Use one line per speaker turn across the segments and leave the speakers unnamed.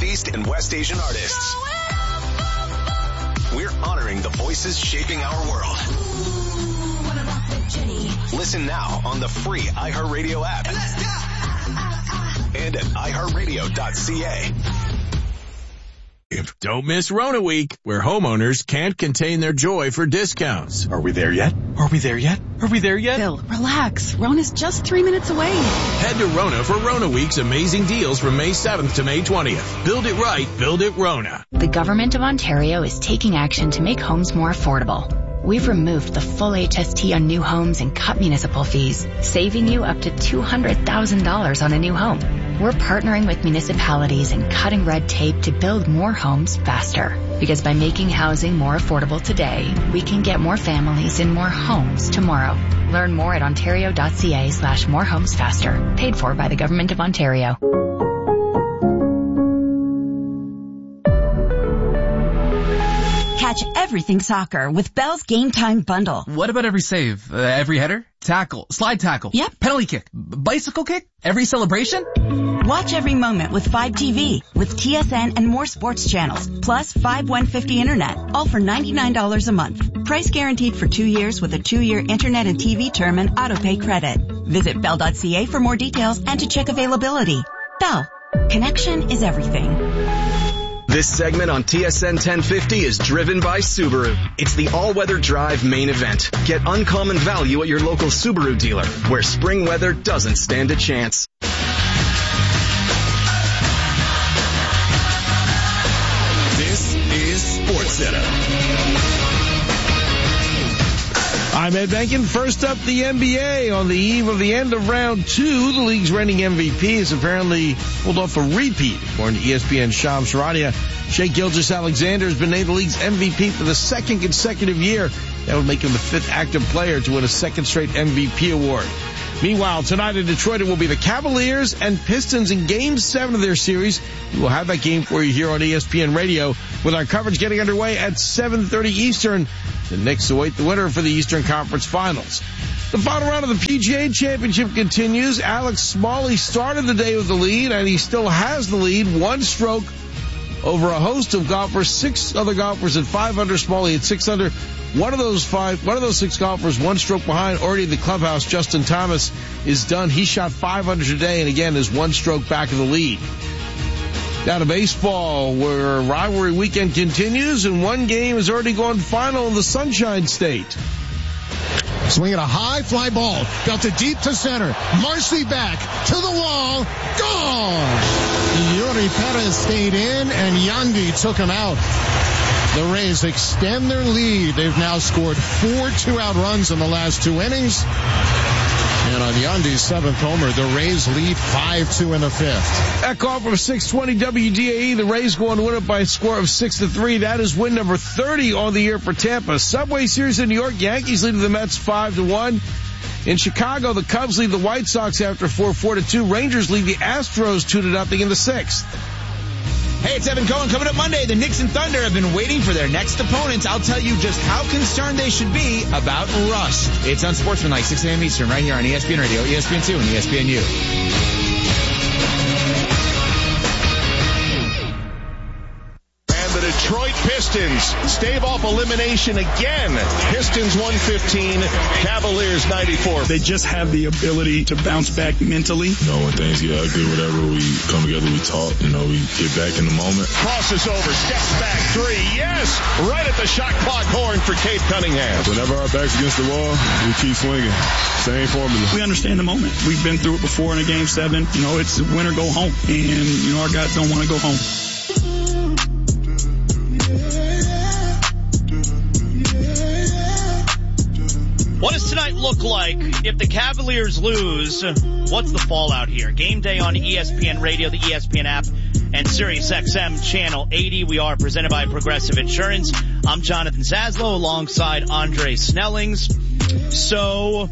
Southeast and West Asian artists. We're honoring the voices shaping our world. Listen now on the free iHeartRadio app. And at iHeartRadio.ca.
Don't miss Rona Week, where homeowners can't contain their joy for discounts.
Are we there yet? Are we there yet? Are we there yet?
Bill, relax. Rona's just 3 minutes away.
Head to Rona for Rona Week's amazing deals from May 7th to May 20th. Build it right, build it Rona.
The Government of Ontario is taking action to make homes more affordable. We've removed the full HST on new homes and cut municipal fees, saving you up to $200,000 on a new home. We're partnering with municipalities and cutting red tape to build more homes faster. Because by making housing more affordable today, we can get more families in more homes tomorrow. Learn more at ontario.ca/morehomesfaster. Paid for by the Government of Ontario.
Catch everything soccer with Bell's Game Time Bundle.
What about every save? Every header? Tackle? Slide tackle?
Yep.
Penalty kick? Bicycle kick? Every celebration?
Watch every moment with 5TV, with TSN and more sports channels, plus 5150 internet, all for $99 a month. Price guaranteed for 2 years with a 2-year internet and TV term and autopay credit. Visit Bell.ca for more details and to check availability. Bell. Connection is everything.
This segment on TSN 1050 is driven by Subaru. It's the all-weather drive main event. Get uncommon value at your local Subaru dealer, where spring weather doesn't stand a chance.
This is SportsCenter.
I'm Ed Benkin. First up, the NBA. On the eve of the end of round 2, the league's reigning MVP has apparently pulled off a repeat. According to ESPN's Shams Charania, Shai Gilgeous-Alexander has been named the league's MVP for the second consecutive year. That would make him the 5th active player to win a second straight MVP award. Meanwhile, tonight in Detroit, it will be the Cavaliers and Pistons in Game 7 of their series. We will have that game for you here on ESPN Radio with our coverage getting underway at 7:30 Eastern. The Knicks await the winner for the Eastern Conference Finals. The final round of the PGA Championship continues. Alex Smalley started the day with the lead, and he still has the lead, 1 stroke over a host of golfers. 6 other golfers at 5 under. Smalley at 6 under. One of those 6 golfers, 1 stroke behind. Already in the clubhouse, Justin Thomas is done. He shot 5 under today, and again is 1 stroke back of the lead. Down to baseball, where rivalry weekend continues, and one game has already gone final in the Sunshine State.
Swinging a high fly ball, belted deep to center. Marcy back to the wall, gone! Yuri Perez stayed in, and Yandy took him out. The Rays extend their lead. They've now scored 4 2-out runs in the last 2 innings. And on Yandy's 7th homer, the Rays lead 5-2 in the 5th.
That call from 620 WDAE. The Rays go on to win it by a score of 6-3. That is win number 30 on the year for Tampa. Subway Series in New York, Yankees lead the Mets 5-1. In Chicago, the Cubs lead the White Sox after 4-2. Rangers lead the Astros 2-0 in the 6th.
Hey, it's Evan Cohen. Coming up Monday, the Knicks and Thunder have been waiting for their next opponents. I'll tell you just how concerned they should be about rust. It's Unsportsmanlike, 6 a.m. Eastern, right here on ESPN Radio, ESPN2, and ESPNU.
Detroit Pistons stave off elimination again. Pistons 115, Cavaliers 94.
They just have the ability to bounce back mentally.
When things get ugly, whatever, we come together, we talk, we get back in the moment.
Crosses over, steps back, 3, yes! Right at the shot clock horn for Cade Cunningham.
Whenever our back's against the wall, we keep swinging. Same formula.
We understand the moment. We've been through it before in a Game 7. It's win or go home. And, our guys don't want to go home.
What does tonight look like if the Cavaliers lose? What's the fallout here? Game day on ESPN Radio, the ESPN app, and SiriusXM Channel 80. We are presented by Progressive Insurance. I'm Jonathan Zaslow alongside Andre Snellings. So,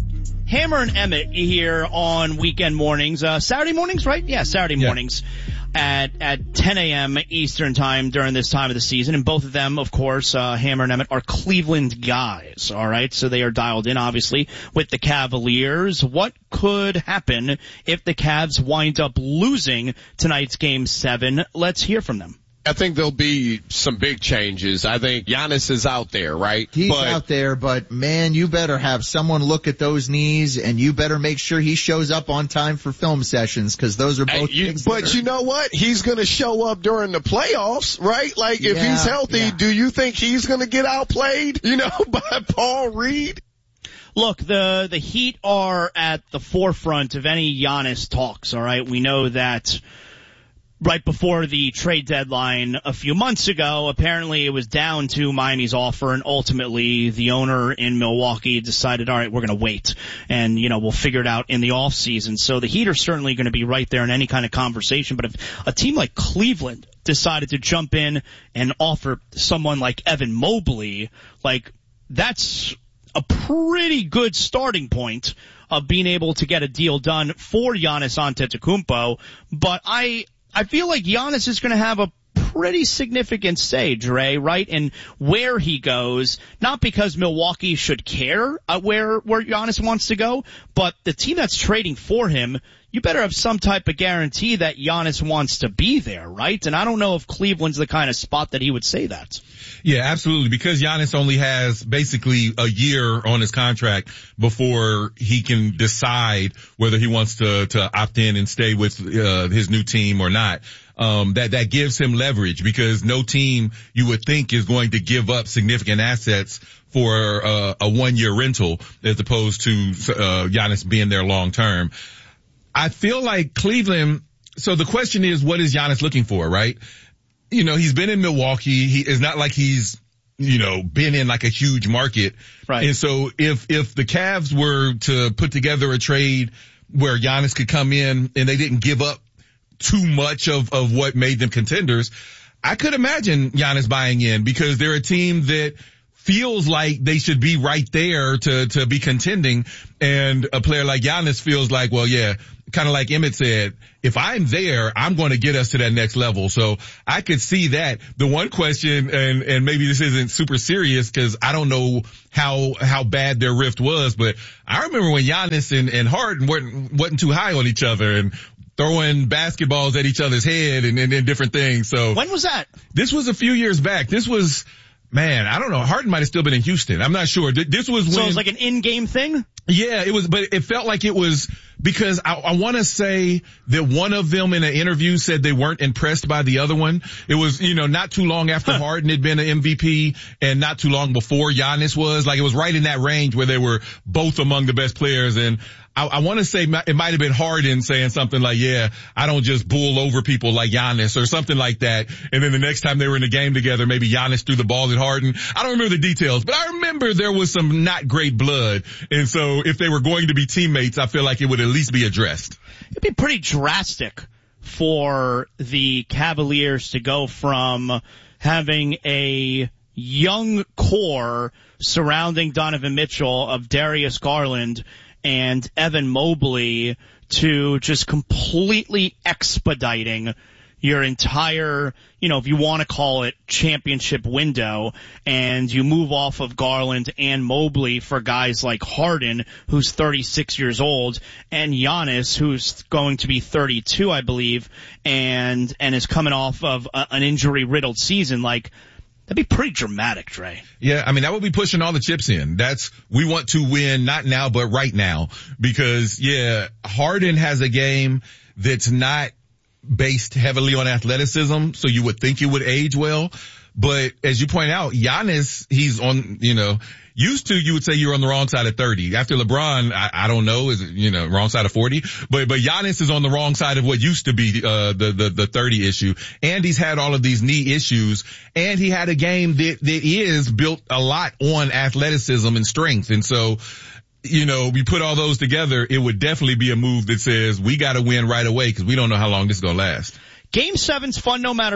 Hammer and Emmett here on weekend mornings. Saturday mornings, right? Yeah, Saturday mornings. at 10 a.m. Eastern time during this time of the season. And both of them, of course, Hammer and Emmett, are Cleveland guys, all right? So they are dialed in, obviously, with the Cavaliers. What could happen if the Cavs wind up losing tonight's Game 7? Let's hear from them.
I think there'll be some big changes. I think Giannis is out there, right?
He's out there, but man, you better have someone look at those knees, and you better make sure he shows up on time for film sessions, because those are both things.
But you know what? He's going to show up during the playoffs, right? Like, if he's healthy, do you think he's going to get outplayed, by Paul Reed?
Look, the Heat are at the forefront of any Giannis talks, all right? We know that right before the trade deadline a few months ago, apparently it was down to Miami's offer, and ultimately the owner in Milwaukee decided, all right, we're going to wait, and, we'll figure it out in the off season. So the Heat are certainly going to be right there in any kind of conversation. But if a team like Cleveland decided to jump in and offer someone like Evan Mobley, that's a pretty good starting point of being able to get a deal done for Giannis Antetokounmpo. But I feel like Giannis is going to have a pretty significant say, Dre, right? And where he goes, not because Milwaukee should care where Giannis wants to go, but the team that's trading for him, you better have some type of guarantee that Giannis wants to be there, right? And I don't know if Cleveland's the kind of spot that he would say that.
Yeah, absolutely. Because Giannis only has basically a year on his contract before he can decide whether he wants to opt in and stay with his new team or not. That gives him leverage, because no team you would think is going to give up significant assets for a 1-year rental as opposed to Giannis being there long term. I feel like Cleveland, so the question is, what is Giannis looking for, right? He's been in Milwaukee. He is not like he's, been in like a huge market. Right. And so if the Cavs were to put together a trade where Giannis could come in and they didn't give up too much of what made them contenders, I could imagine Giannis buying in, because they're a team that feels like they should be right there to be contending. And a player like Giannis feels like, well, yeah, kind of like Emmett said, if I'm there, I'm going to get us to that next level. So I could see that. The one question, and maybe this isn't super serious because I don't know how bad their rift was, but I remember when Giannis and Harden wasn't too high on each other and throwing basketballs at each other's head and different things. So
when was that?
This was a few years back. This was, man, I don't know. Harden might have still been in Houston. I'm not sure. This was when.
So it was like an in-game thing?
Yeah, it was, but it felt like it was because I want to say that one of them in an interview said they weren't impressed by the other one. It was, not too long after Harden had been an MVP and not too long before Giannis was. Like, it was right in that range where they were both among the best players. And I want to say it might have been Harden saying something like, yeah, I don't just bull over people like Giannis or something like that. And then the next time they were in the game together, maybe Giannis threw the ball at Harden. I don't remember the details, but I remember there was some not great blood. And so if they were going to be teammates, I feel like it would at least be addressed.
It'd be pretty drastic for the Cavaliers to go from having a young core surrounding Donovan Mitchell of Darius Garland and Evan Mobley to just completely expediting your entire, if you want to call it championship window, and you move off of Garland and Mobley for guys like Harden, who's 36 years old, and Giannis, who's going to be 32, I believe, and is coming off of an injury-riddled season. That'd be pretty dramatic, Dre.
Yeah, I mean, that would be pushing all the chips in. We want to win, not now, but right now. Because, yeah, Harden has a game that's not based heavily on athleticism, so you would think it would age well. But as you point out, Giannis, he's on, used to, you would say you're on the wrong side of 30. After LeBron, I don't know, is it, wrong side of 40? But Giannis is on the wrong side of what used to be, the 30 issue. And he's had all of these knee issues. And he had a game that is built a lot on athleticism and strength. And so, we put all those together, it would definitely be a move that says we got to win right away because we don't know how long this is going to last.
Game 7's fun no matter what.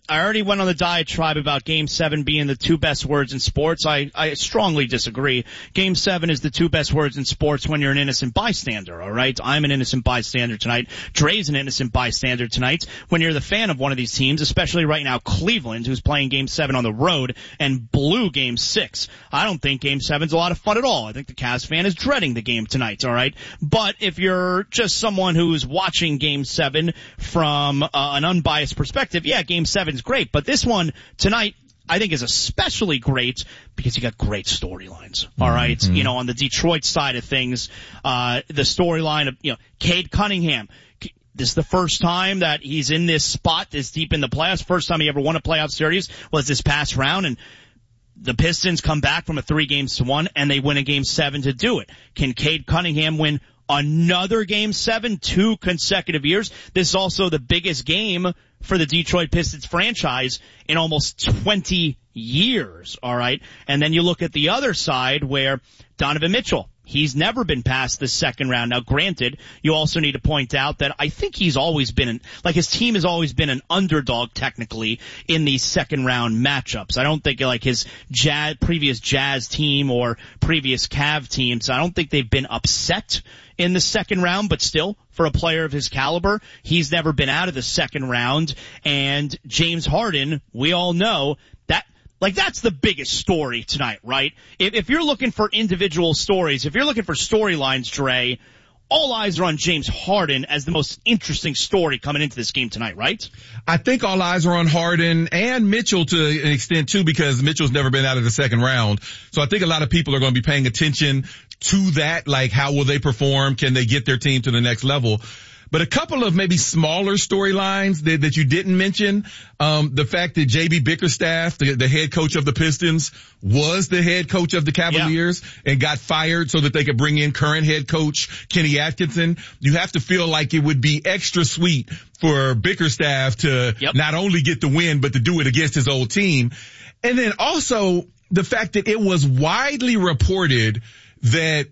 I already went on the diatribe about Game 7 being the two best words in sports. I strongly disagree. Game 7 is the two best words in sports when you're an innocent bystander, all right? I'm an innocent bystander tonight. Dre's an innocent bystander tonight. When you're the fan of one of these teams, especially right now Cleveland, who's playing Game 7 on the road and blew Game 6. I don't think Game 7's a lot of fun at all. I think the Cavs fan is dreading the game tonight, all right? But if you're just someone who's watching Game 7 from an unbiased perspective, yeah, Game 7 is great, but this one tonight I think is especially great because you got great storylines. All right, on the Detroit side of things, the storyline of Cade Cunningham. This is the first time that he's in this spot this deep in the playoffs. First time he ever won a playoff series was this past round, and the Pistons come back from a 3-1 and they win a Game 7 to do it. Can Cade Cunningham win another Game 7, 2 consecutive years? This is also the biggest game for the Detroit Pistons franchise in almost 20 years, all right? And then you look at the other side where Donovan Mitchell, he's never been past the second round. Now, granted, you also need to point out that I think he's always been his team has always been an underdog technically in these second round matchups. I don't think like his previous Jazz team or previous Cav teams, I don't think they've been upset in the second round, but still, for a player of his caliber, he's never been out of the second round. And James Harden, we all know that, that's the biggest story tonight, right? If you're looking for individual stories, if you're looking for storylines, Dre, all eyes are on James Harden as the most interesting story coming into this game tonight, right?
I think all eyes are on Harden and Mitchell to an extent too, because Mitchell's never been out of the second round. So I think a lot of people are going to be paying attention to that, like how will they perform? Can they get their team to the next level? But a couple of maybe smaller storylines that you didn't mention, the fact that J.B. Bickerstaff, the head coach of the Pistons, was the head coach of the Cavaliers and got fired so that they could bring in current head coach Kenny Atkinson. You have to feel like it would be extra sweet for Bickerstaff to not only get the win, but to do it against his old team. And then also the fact that it was widely reported that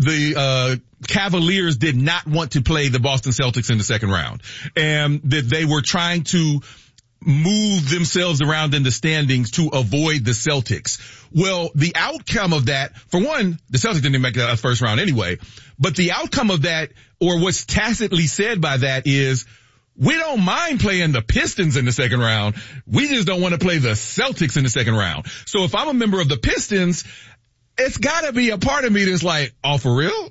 the Cavaliers did not want to play the Boston Celtics in the second round, and that they were trying to move themselves around in the standings to avoid the Celtics. Well, the outcome of that, for one, the Celtics didn't make that first round anyway, but the outcome of that, or what's tacitly said by that, is we don't mind playing the Pistons in the second round. We just don't want to play the Celtics in the second round. So if I'm a member of the Pistons, it's gotta be a part of me that's like, oh, for real?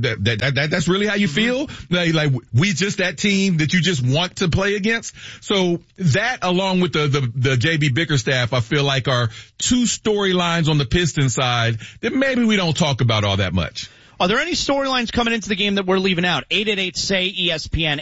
That's really how you feel? Like we just that team that you just want to play against? So that, along with the J.B. Bickerstaff, I feel like are two storylines on the Pistons side that maybe we don't talk about all that much.
Are there any storylines coming into the game that we're leaving out? 888-SAY-ESPN,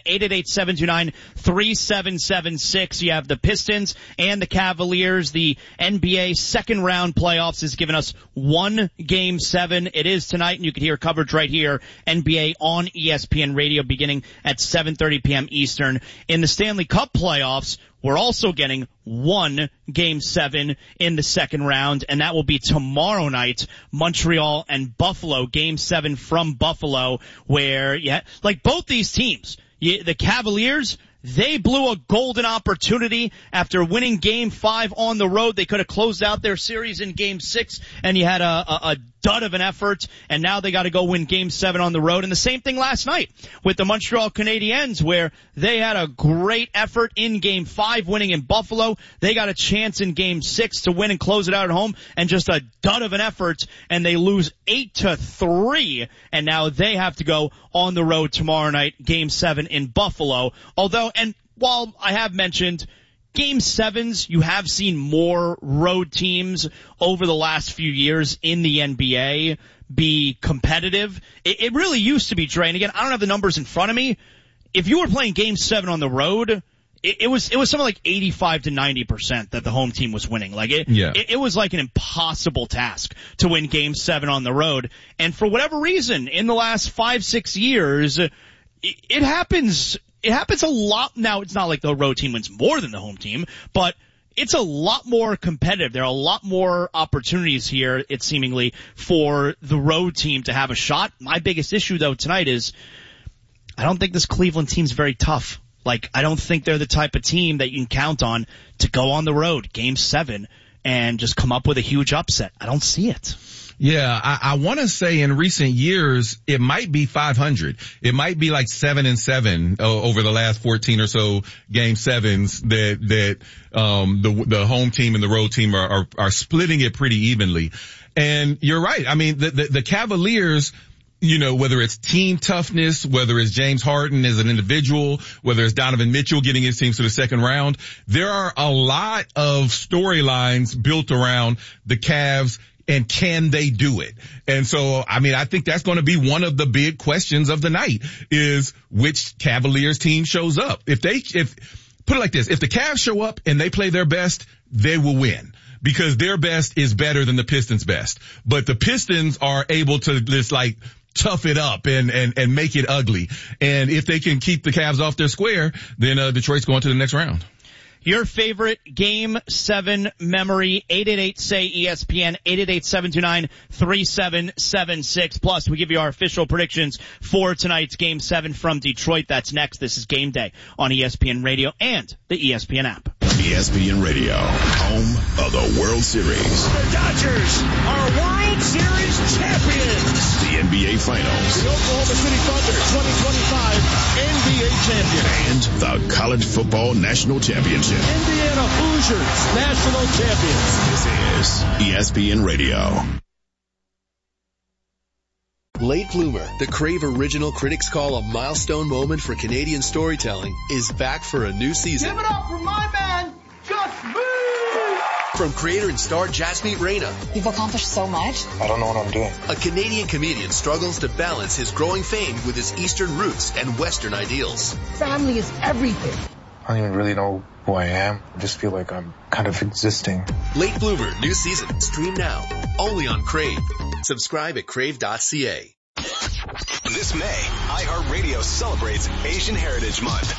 888-729-3776. You have the Pistons and the Cavaliers. The NBA second round playoffs has given us one Game 7. It is tonight, and you can hear coverage right here, NBA on ESPN Radio, beginning at 7:30 p.m. Eastern. In the Stanley Cup playoffs, we're also getting one Game 7 in the second round, and that will be tomorrow night, Montreal and Buffalo, Game 7 from Buffalo, where, like both these teams, the Cavaliers, they blew a golden opportunity after winning Game 5 on the road. They could have closed out their series in Game 6, and you had a dud of an effort, and now they got to go win Game 7 on the road. And the same thing last night with the Montreal Canadiens, where they had a great effort in Game 5, winning in Buffalo. They got a chance in Game 6 to win and close it out at home, and just a dud of an effort, and they lose 8-3, and now they have to go on the road tomorrow night, Game 7 in Buffalo. Although, and while I have mentioned Game 7s, you have seen more road teams over the last few years in the NBA be competitive. It really used to be, Dre, and again, I don't have the numbers in front of me. If you were playing Game 7 on the road, it was something like 85 to 90% that the home team was winning. Like it was like an impossible task to win Game 7 on the road. And for whatever reason, in the last 5-6 years, it happens a lot. Now, it's not like the road team wins more than the home team, but it's a lot more competitive. There are a lot more opportunities here, it's seemingly, for the road team to have a shot. My biggest issue, though, tonight is I don't think this Cleveland team's very tough. Like, I don't think they're the type of team that you can count on to go on the road, Game 7, and just come up with a huge upset. I don't see it.
Yeah, I want to say in recent years, it might be 500. It might be like 7-7 over the last 14 or so Game 7s that the home team and the road team are splitting it pretty evenly. And you're right. I mean, the Cavaliers, you know, whether it's team toughness, whether it's James Harden as an individual, whether it's Donovan Mitchell getting his teams to the second round, there are a lot of storylines built around the Cavs. And can they do it? And so, I mean, I think that's going to be one of the big questions of the night is which Cavaliers team shows up. Put it like this, if the Cavs show up and they play their best, they will win because their best is better than the Pistons' best. But the Pistons are able to just like tough it up and make it ugly. And if they can keep the Cavs off their square, then Detroit's going to the next round.
Your favorite Game 7 memory, 888-SAY-ESPN, 888-729-3776. Plus, we give you our official predictions for tonight's Game 7 from Detroit. That's next. This is Game Day on ESPN Radio and the ESPN app.
ESPN Radio, home of the World Series.
The Dodgers are World Series champions.
The NBA Finals.
The Oklahoma City Thunder 2025 NBA champion.
And the College Football National Championship.
Indiana Hoosiers national champions.
This is ESPN Radio.
Late Bloomer, the Crave original critics call a milestone moment for Canadian storytelling, is back for a new season.
Give it up for my man, Just Me!
From creator and star Jasmeet Reina.
You've accomplished so much.
I don't know what I'm doing.
A Canadian comedian struggles to balance his growing fame with his Eastern roots and Western ideals.
Family is everything.
I don't even really know who I am. I just feel like I'm kind of existing.
Late Bloomer, new season. Stream now. Only on Crave. Subscribe at crave.ca.
This May, iHeartRadio celebrates Asian Heritage Month.